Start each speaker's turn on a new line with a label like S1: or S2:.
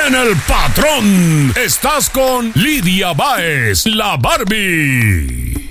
S1: en El Patrón. Estás con Lidia Báez, la Barbie.